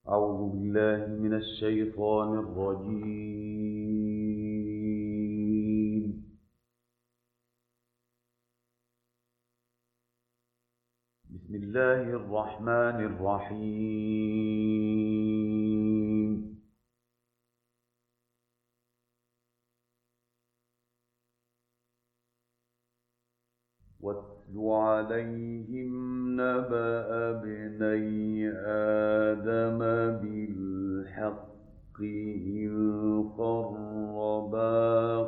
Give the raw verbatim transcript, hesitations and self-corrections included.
أعوذ بالله من الشيطان الرجيم. بسم الله الرحمن الرحيم. واتل عليهم نبأ ابني آدم بالحق إذ قربا